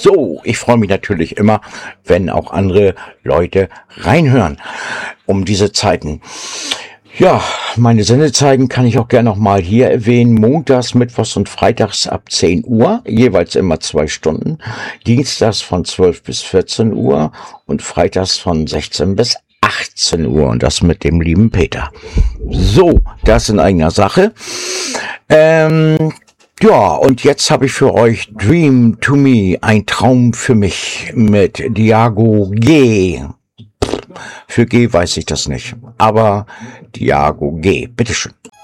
So, ich freue mich natürlich immer, wenn auch andere Leute reinhören um diese Zeiten. Ja, meine Sendezeiten kann ich auch gerne nochmal hier erwähnen. Montags, Mittwochs und Freitags ab 10 Uhr, jeweils immer 2 Stunden. Dienstags von 12 bis 14 Uhr und freitags von 16 bis 18 Uhr. Und das mit dem lieben Peter. So, das in eigener Sache. Ja, und jetzt habe ich für euch Dream to Me, ein Traum für mich mit Diago G. Für G weiß ich das nicht, aber Diago G, bitteschön.